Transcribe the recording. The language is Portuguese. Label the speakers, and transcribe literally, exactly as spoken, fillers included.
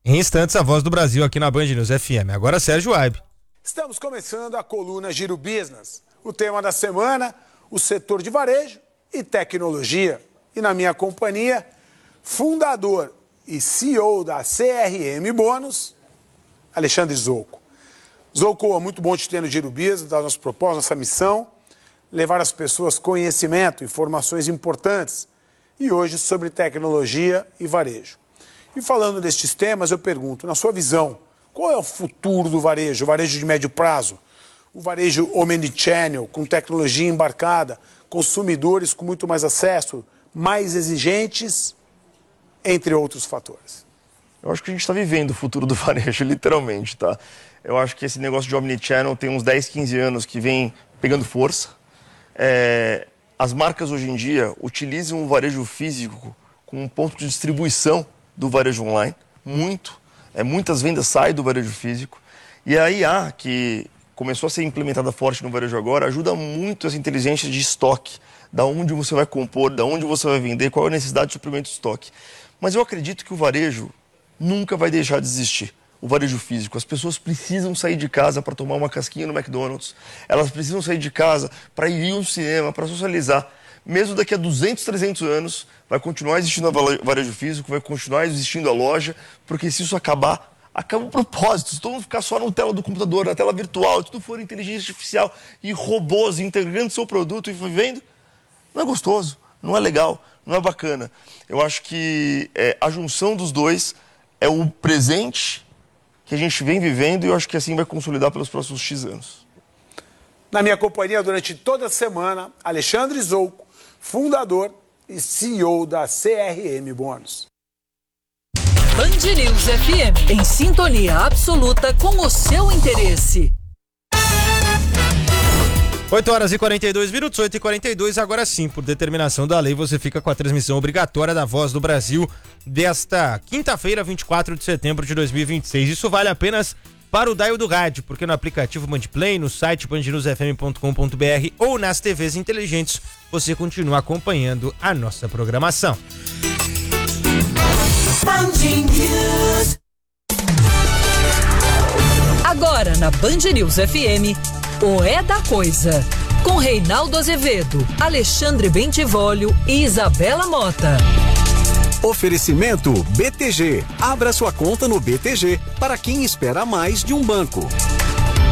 Speaker 1: Em instantes, a Voz do Brasil aqui na Band News F M. Agora, Sérgio Aibe.
Speaker 2: Estamos começando a coluna Giro Business. O tema da semana, o setor de varejo e tecnologia. E na minha companhia, fundador e C E O da C R M Bônus, Alexandre Zolco. Zolco, é muito bom te ter no Giro Business, da nossa proposta, nossa missão, levar às pessoas conhecimento, informações importantes. E hoje sobre tecnologia e varejo. E falando destes temas, eu pergunto, na sua visão, qual é o futuro do varejo, o varejo de médio prazo? O varejo omnichannel, com tecnologia embarcada, consumidores com muito mais acesso, mais exigentes, entre outros fatores.
Speaker 3: Eu acho que a gente está vivendo o futuro do varejo, literalmente, tá? Eu acho que esse negócio de omnichannel tem uns dez, quinze anos que vem pegando força. É... As marcas hoje em dia utilizam o varejo físico como um ponto de distribuição do varejo online, muito. É, muitas vendas saem do varejo físico. E a I A, que começou a ser implementada forte no varejo agora, ajuda muito essa inteligência de estoque. Da onde você vai compor, da onde você vai vender, qual é a necessidade de suprimento de estoque. Mas eu acredito que o varejo nunca vai deixar de existir. O varejo físico. As pessoas precisam sair de casa para tomar uma casquinha no McDonald's. Elas precisam sair de casa para ir ao cinema, para socializar. Mesmo daqui a duzentos, trezentos anos, vai continuar existindo o varejo físico, vai continuar existindo a loja, porque se isso acabar, acaba o propósito. Se todo mundo ficar só na tela do computador, na tela virtual, se tudo for inteligência artificial e robôs integrando seu produto e vivendo, não é gostoso, não é legal, não é bacana. Eu acho que é, a junção dos dois é o presente que a gente vem vivendo e eu acho que assim vai consolidar pelos próximos X anos.
Speaker 2: Na minha companhia, durante toda a semana, Alexandre Zolco, fundador e C E O da C R M Bônus.
Speaker 4: Band News F M, em sintonia absoluta com o seu interesse.
Speaker 1: oito horas e quarenta e dois minutos, oito e quarenta e dois, agora sim, por determinação da lei, você fica com a transmissão obrigatória da Voz do Brasil desta quinta-feira, vinte e quatro de setembro de dois mil e vinte e seis. Isso vale apenas para o dial do rádio, porque no aplicativo Bandplay, no site band news f m ponto com ponto b r ou nas T Vs inteligentes, você continua acompanhando a nossa programação.
Speaker 4: Agora na Band News F M, o É da Coisa, com Reinaldo Azevedo, Alexandre Bentivolio e Isabela Mota.
Speaker 5: Oferecimento B T G. Abra sua conta no B T G para quem espera mais de um banco.